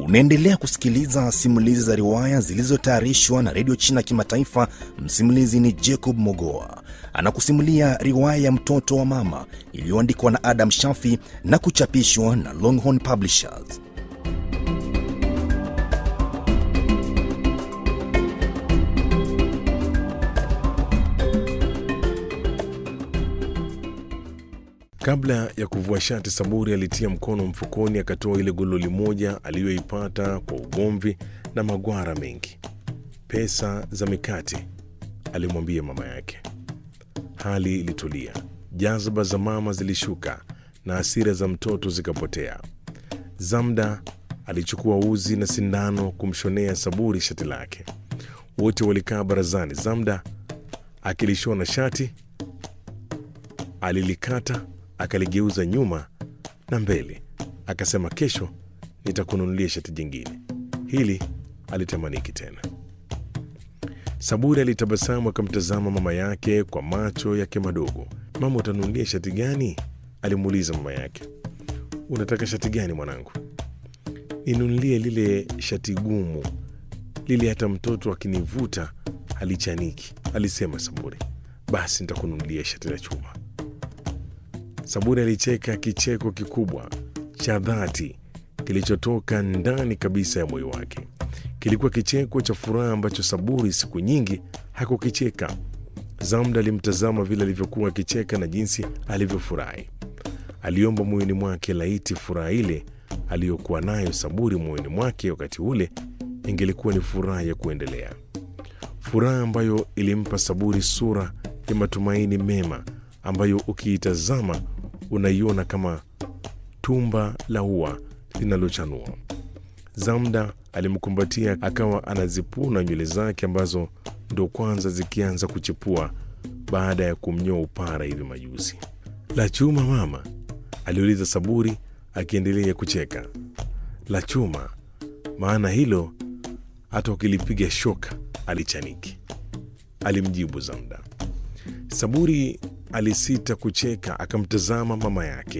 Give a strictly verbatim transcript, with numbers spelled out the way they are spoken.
Unaendelea kusikiliza simulizi za riwaya zilizotayarishwa na Radio China Kimataifa. Msimulizi ni Jacob Mogoa. Anakusimulia riwaya ya Mtoto wa Mama iliyoandikwa na Adam Shafi na kuchapishwa na Longhorn Publishers. Kabla ya kuvua shati, Saburi alitia mkono mfukoni, akatoa ile gololi moja aliyoipata kwa ugomvi na magwara mengi. Pesa za mikate, alimwambia mama yake. Hali ilitulia, jazba za mama zilishuka na hasira za mtoto zikapotea. Zamda alichukua uzi na sindano kumshonea Saburi shati lake. Wote walikaa barazani. Zamda akilishona shati, alilikata, akaligeuza nyuma na mbele, akasema, kesho nitakununulia shati jingine. Hili alitamaniki tena. Saburi alitabasamu, akamtazama mama yake kwa macho yake madogo. Mama, utanunulia shati gani? Alimuuliza mama yake. Unataka shati gani mwanangu? Ninunulie lile shati gumu, lile hata mtoto akinivuta halichaniki, alisema Saburi. Basi nitakununulia shati la chuma. Saburi alicheka kicheko kikubwa cha dhati kilichotoka ndani kabisa ya moyo wake. Kilikuwa kicheko cha furaha ambacho Saburi siku nyingi hakukicheka. Zamda alimtazama vile alivyokuwa akicheka na jinsi alivyofurahi. Aliomba moyoni mwake laiti furaha ile aliyokuwa nayo Saburi moyoni mwake wakati ule ingelikuwa ni furaha ya kuendelea. Furaha ambayo ilimpa Saburi sura ya matumaini mema ambayo ukiitazama unaiona kama tumba la ua linalochanua. Zamda alimkumbatia, akawa anazipuna nywele zake ambazo ndo kwanza zikianza kuchipua baada ya kumnyoa upara hivi majuzi. La chuma mama? Aliuliza Saburi akiendelea kucheka. La chuma, maana hilo hata ukilipiga shoka alichaniki, alimjibu Zamda. Saburi alisita kucheka, akamtazama mama yake.